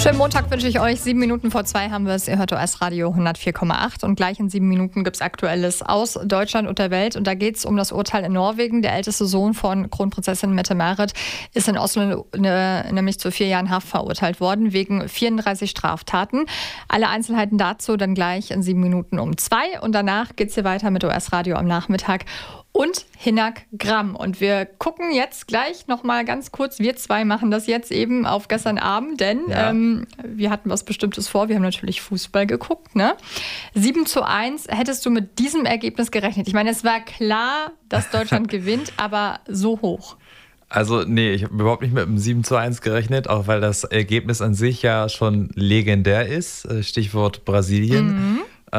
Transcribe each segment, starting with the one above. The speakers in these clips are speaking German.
Schönen Montag wünsche ich euch. 7 Minuten vor 2 haben wir es. Ihr hört OS Radio 104,8 und gleich in 7 Minuten gibt es Aktuelles aus Deutschland und der Welt. Und da geht es um das Urteil in Norwegen. Der älteste Sohn von Kronprinzessin Mette-Marit ist in Oslo nämlich zu 4 Jahren Haft verurteilt worden wegen 34 Straftaten. Alle Einzelheiten dazu dann gleich in 7 Minuten um 2. Und danach geht es hier weiter mit OS Radio am Nachmittag. Und Hinak Gram. Und wir gucken jetzt gleich nochmal ganz kurz, wir zwei machen das jetzt eben auf gestern Abend, denn wir hatten was Bestimmtes vor, wir haben natürlich Fußball geguckt, ne? 7:1, hättest du mit diesem Ergebnis gerechnet? Ich meine, es war klar, dass Deutschland gewinnt, aber so hoch. Also nee, ich habe überhaupt nicht mit einem 7:1 gerechnet, auch weil das Ergebnis an sich ja schon legendär ist, Stichwort Brasilien.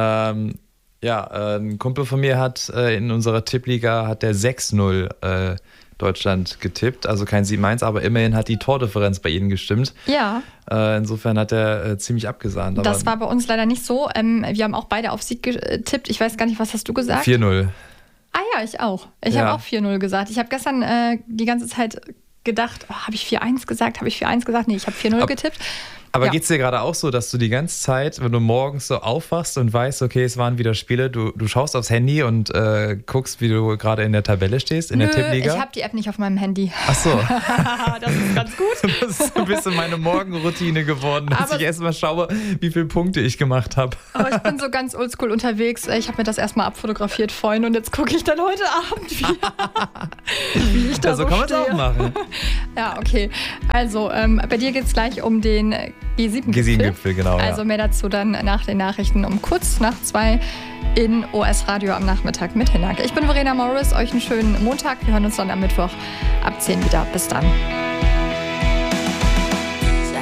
Ein Kumpel von mir hat in unserer Tippliga hat der 6:0 Deutschland getippt, also kein 7:1, aber immerhin hat die Tordifferenz bei ihnen gestimmt. Ja. Insofern hat er ziemlich abgesahnt. Aber das war bei uns leider nicht so. Wir haben auch beide auf Sieg getippt. Ich weiß gar nicht, was hast du gesagt? 4:0. Ah ja, ich auch. Ich habe auch 4:0 gesagt. Ich habe gestern die ganze Zeit gedacht, habe ich 4:1 gesagt? Nee, ich habe 4:0 getippt. Aber geht's dir gerade auch so, dass du die ganze Zeit, wenn du morgens so aufwachst und weißt, okay, es waren wieder Spiele, du schaust aufs Handy und guckst, wie du gerade in der Tabelle stehst, in der Tippliga? Ich habe die App nicht auf meinem Handy. Ach so. Das ist ganz gut. Das ist ein bisschen meine Morgenroutine geworden, dass ich erstmal schaue, wie viele Punkte ich gemacht habe. Aber ich bin so ganz oldschool unterwegs. Ich habe mir das erstmal abfotografiert vorhin und jetzt gucke ich dann heute Abend wie ich da so kann man es auch machen. Ja, okay. Also, bei dir geht es gleich um den G7-Gipfel, genau. Also mehr dazu dann nach den Nachrichten um kurz nach 2 in OS Radio am Nachmittag mit Hinak. Ich bin Verena Morris, euch einen schönen Montag. Wir hören uns dann am Mittwoch ab 10 wieder. Bis dann.